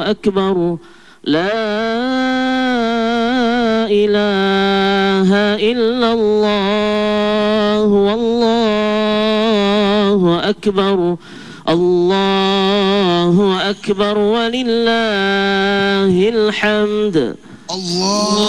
أكبر لا إله إلا الله والله أكبر الله أكبر ولله الحمد. الله